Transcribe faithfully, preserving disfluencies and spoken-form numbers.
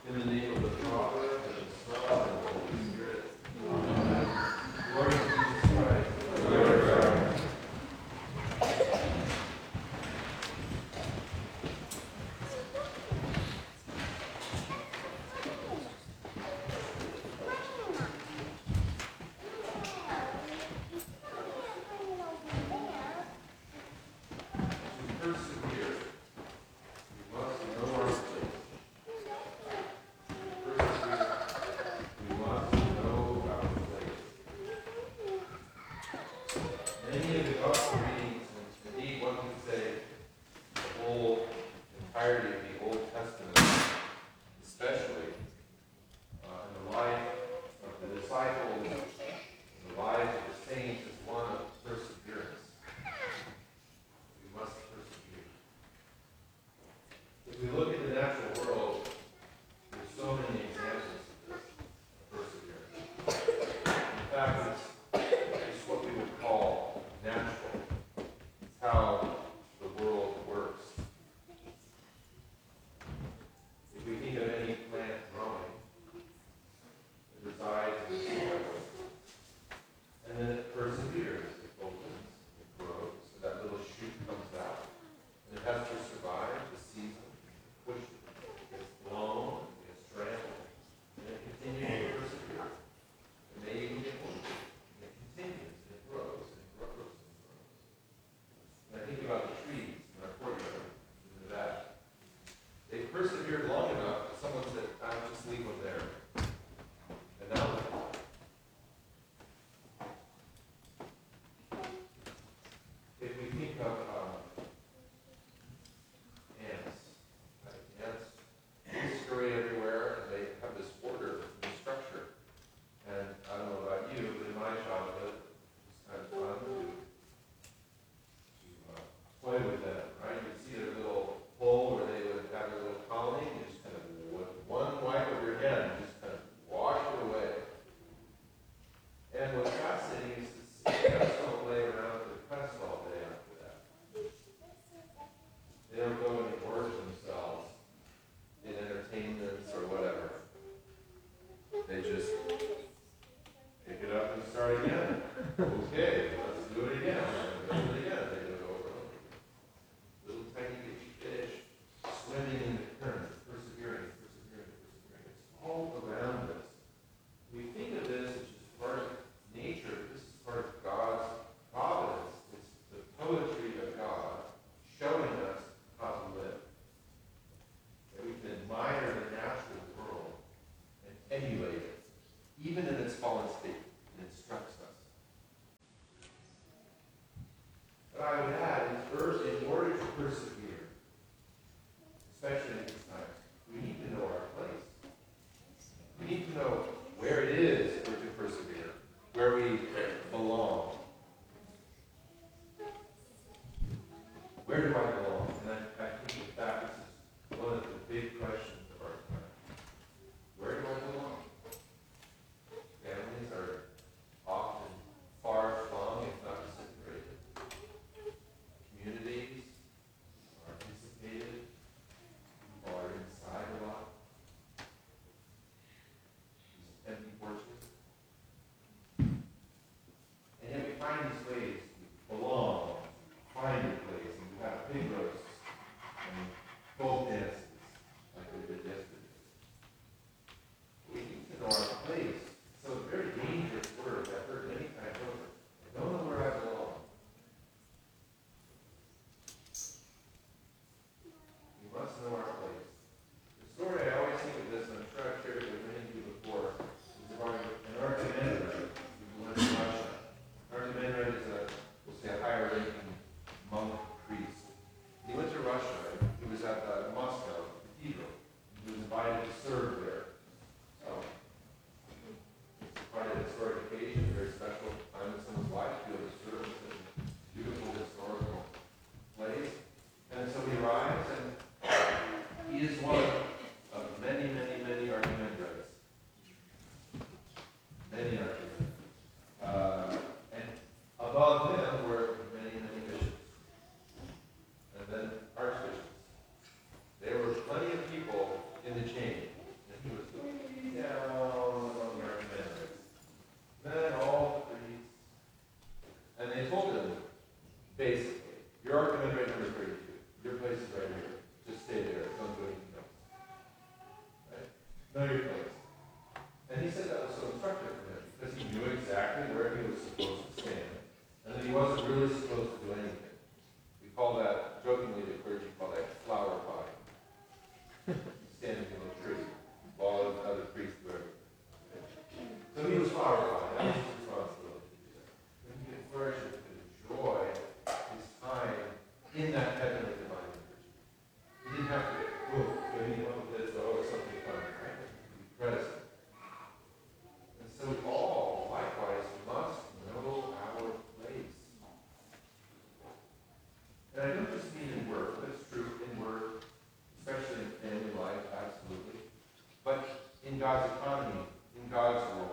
In the name of the Father, and the Son, and the Holy Spirit. Amen. Glory to Jesus Christ. Glory to God. To persevere, we must know our place. To persevere, we must know our place. Many of the gospel readings, and indeed one could say the whole entirety of the Old Testament, especially uh, in the life of the disciples, in the lives of the saints, is one of perseverance. We must persevere. If we look at the natural world, there's so many examples of this, of perseverance. In fact, it's, it's what we would call natural. It's how the world works. If we think of any plant growing, it resides in the soil, and then it perseveres. It opens, it grows, so that little shoot comes out, and it has to survive the season. It pushes, it gets blown, it gets trampled, and it continues to persevere. It may even get wounded, and it continues, and it grows, and it grows, and it grows. And I think about the trees in our courtyard, that they persevered long enough that someone said, I'll just leave them there. And now look at them. If we think of um, ants, like ants, they scurry everywhere and they have this order and structure. And I don't know about you, but in my childhood, it was kind of fun to, to uh, play with them, right? You'd see their little hole where they would have their little colony, and you just kind of, with one wipe of your hand, you just kind of wash it away. And what's fascinating is to see them still lay around depressed all day after that. They don't go and immerse themselves in entertainments or whatever. They just pick it up and start again. Okay, let's do it again. And do it again. They do it over and over again. Little tiny bitty fish swimming in the current, persevering, persevering, persevering. It's all around us. We think of this as just part of nature. This is part of God's providence. It's the poetry of God showing us how to live. That we can admire the natural world and emulate it, even in its fallen state. It instructs us. But I would add, is first, in order to persevere, especially in these times, we need to know our place. We need to know where it is we're to persevere, where we belong. Where do I belong? And I, I think that that is one of the big questions of our time. Where do I belong? Families are often far flung, if not separated. Communities are dissipated. People are inside a lot. These empty porches. And yet we find these ways to belong, find your place, and we have big roasts and folk dances like we did yesterday. We need to know our place. So it's a very dangerous word I've heard many times over. I don't know where I belong. We must know our place. The story I always think of this, and I'm sure I've shared it with many of you before, is about an Archimandrite who went to Russia. Archimandrite is a, we'll say, a higher-ranking monk priest. He went to Russia. He was at uh, Moscow Cathedral. He was invited to serve there. So it's quite a historic occasion, a very special time in someone's life to be able to serve in such a beautiful historical place. And so he arrives, and he is one of many, many, many Archimandrites. Many Archimandrites. Uh, and above him were many, many bishops. And then archbishops. There were plenty of people in the chain. In you know that it's always something coming, right? Be present. And so we all, likewise, must know our place. And I don't just mean in work, that's true, in work, especially in family life, absolutely. But in God's economy, in God's world.